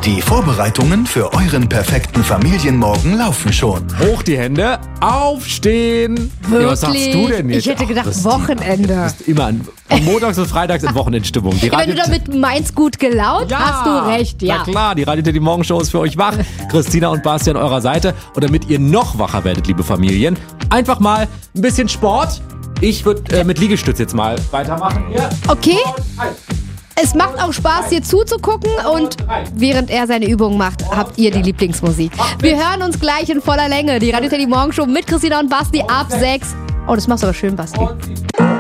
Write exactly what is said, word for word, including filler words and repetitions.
Die Vorbereitungen für euren perfekten Familienmorgen laufen schon. Hoch die Hände, aufstehen. Wirklich? Ja, was sagst du denn jetzt? Ich hätte gedacht, Ach, das- Wochenende. Du bist immer an, von montags bis freitags in Wochenendstimmung. Die Ja, wenn du Radio- damit meinst, gut gelaunt, Ja, hast du recht, ja. Na klar, die Radio Teddy Morgenshow ist für euch wach. Christina und Basti an eurer Seite. Und damit ihr noch wacher werdet, liebe Familien, einfach mal ein bisschen Sport. Ich würde äh, mit Liegestütz jetzt mal weitermachen. Hier. Okay. Und eins. Es macht auch Spaß, hier zuzugucken und während er seine Übungen macht, habt ihr die Lieblingsmusik. Wir hören uns gleich in voller Länge. Die Radio Teddy Morgenshow mit Christina und Basti ab sechs. Oh, das machst du aber schön, Basti. Und